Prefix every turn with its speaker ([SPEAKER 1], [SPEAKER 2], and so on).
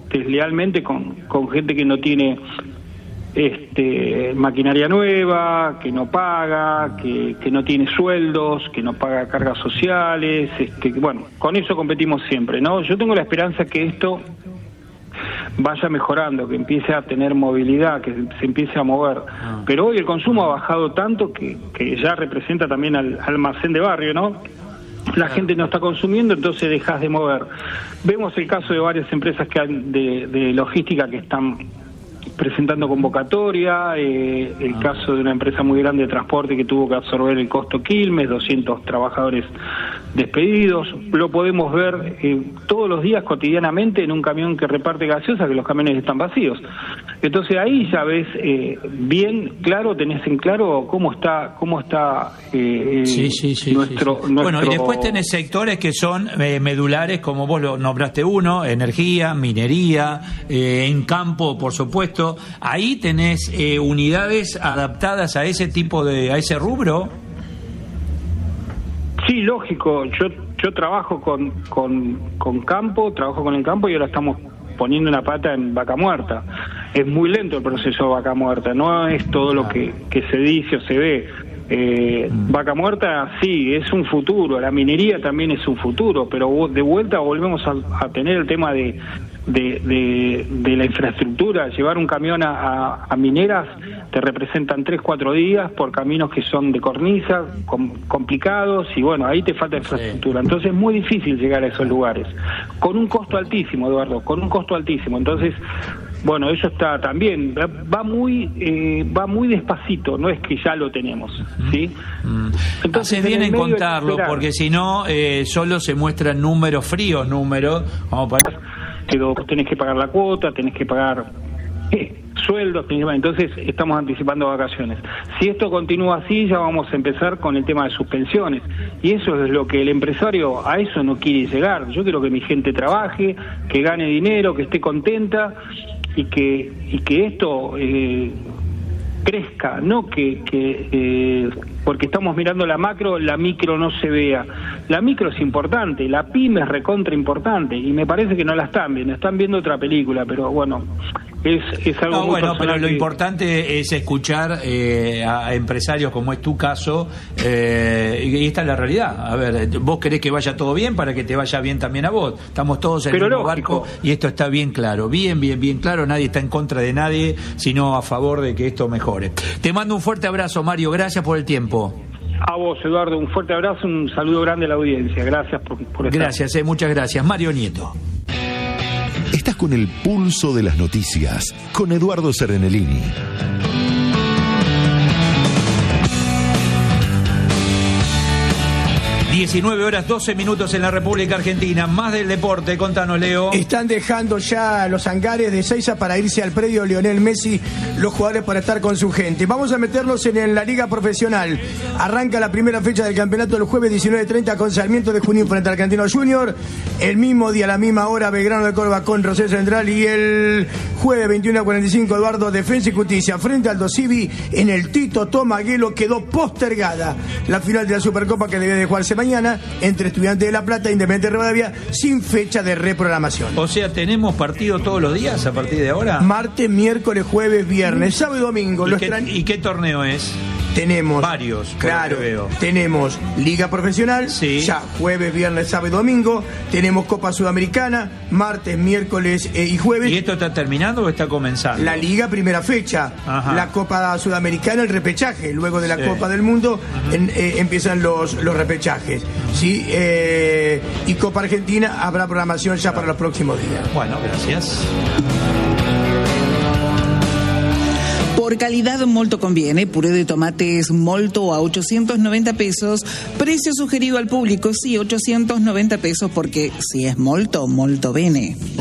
[SPEAKER 1] deslealmente con gente que no tiene maquinaria nueva, que no paga, que no tiene sueldos, que no paga cargas sociales, bueno, con eso competimos siempre, ¿no? Yo tengo la esperanza que esto vaya mejorando, que empiece a tener movilidad, que se empiece a mover. Pero hoy el consumo ha bajado tanto que ya representa también al almacén de barrio, ¿no? La gente no está consumiendo, entonces dejas de mover. Vemos el caso de varias empresas de logística que están presentando convocatoria, el caso de una empresa muy grande de transporte que tuvo que absorber el costo Quilmes, 200 trabajadores despedidos. Lo podemos ver todos los días cotidianamente en un camión que reparte gaseosa, que los camiones están vacíos. Entonces ahí ya ves bien claro, tenés en claro cómo está nuestro...
[SPEAKER 2] Bueno, y después tenés sectores que son medulares, como vos lo nombraste uno, energía, minería, en campo, por supuesto. Ahí tenés unidades adaptadas a ese tipo a ese rubro.
[SPEAKER 1] Sí, lógico. Yo trabajo con campo, trabajo con el campo y ahora estamos poniendo una pata en Vaca Muerta. Es muy lento el proceso de Vaca Muerta, no es todo lo que se dice o se ve. Vaca Muerta sí, es un futuro, la minería también es un futuro, pero de vuelta volvemos a tener el tema de la infraestructura. Llevar un camión a mineras te representan 3-4 días por caminos que son de cornisa, complicados, y bueno, ahí te falta infraestructura. Entonces es muy difícil llegar a esos lugares, con un costo altísimo, Eduardo, con un costo altísimo. Entonces, bueno, eso está también, va muy despacito, no es que ya lo tenemos, ¿sí?
[SPEAKER 2] Entonces viene en contarlo, porque si no, solo se muestran números fríos, como para...
[SPEAKER 1] Pero tenés que pagar la cuota, tenés que pagar sueldos, entonces estamos anticipando vacaciones. Si esto continúa así, ya vamos a empezar con el tema de suspensiones, y eso es lo que el empresario, a eso no quiere llegar. Yo quiero que mi gente trabaje, que gane dinero, que esté contenta, y que esto crezca, no que porque estamos mirando la macro, la micro no se vea. La micro es importante, la pyme es recontra importante, y me parece que no la están viendo otra película, pero bueno, es algo muy personal.
[SPEAKER 2] Pero lo importante es escuchar a empresarios como es tu caso, y esta es la realidad. A ver, vos querés que vaya todo bien para que te vaya bien también a vos. Estamos todos en el mismo barco, y esto está bien claro, bien claro. Nadie está en contra de nadie, sino a favor de que esto mejore. Te mando un fuerte abrazo, Mario, gracias por el tiempo.
[SPEAKER 1] A vos, Eduardo, un fuerte abrazo, un saludo grande a la audiencia. Gracias por estar.
[SPEAKER 2] Gracias, muchas gracias. Mario Nieto.
[SPEAKER 3] Estás con el pulso de las noticias, con Eduardo Serenellini.
[SPEAKER 2] 19:12 en la República Argentina. Más del deporte, contanos, Leo.
[SPEAKER 4] Están dejando ya los hangares de Ezeiza para irse al predio Lionel Messi, los jugadores, para estar con su gente. Vamos a meternos en la Liga Profesional. Arranca la primera fecha del campeonato el jueves 19:30 con Sarmiento de Junín frente al Argentino Junior. El mismo día, a la misma hora, Belgrano de Córdoba con Rosario Central. Y el jueves 21:45, Eduardo, Defensa y Justicia frente al Dosivi en el Tito Tomaguelo. Quedó postergada la final de la Supercopa, que debe de jugarse mañana entre Estudiantes de La Plata e Independiente de Rivadavia, sin fecha de reprogramación.
[SPEAKER 2] O sea, ¿tenemos partido todos los días a partir de ahora?
[SPEAKER 4] Martes, miércoles, jueves, viernes, sábado y domingo.
[SPEAKER 2] ¿Y qué torneo es?
[SPEAKER 4] Tenemos
[SPEAKER 2] varios,
[SPEAKER 4] claro, tenemos Liga Profesional,
[SPEAKER 2] sí,
[SPEAKER 4] ya jueves, viernes, sábado y domingo. Tenemos Copa Sudamericana, martes, miércoles y jueves.
[SPEAKER 2] ¿Y esto está terminando o está comenzando?
[SPEAKER 4] La Liga, primera fecha. Ajá. La Copa Sudamericana, el repechaje. Luego de la Copa del Mundo empiezan los repechajes, ¿sí? Y Copa Argentina habrá programación ya para los próximos días.
[SPEAKER 2] Bueno, gracias.
[SPEAKER 5] Por calidad molto conviene, puré de tomates molto a 890 pesos, precio sugerido al público, sí, 890 pesos, porque si es molto, molto bene.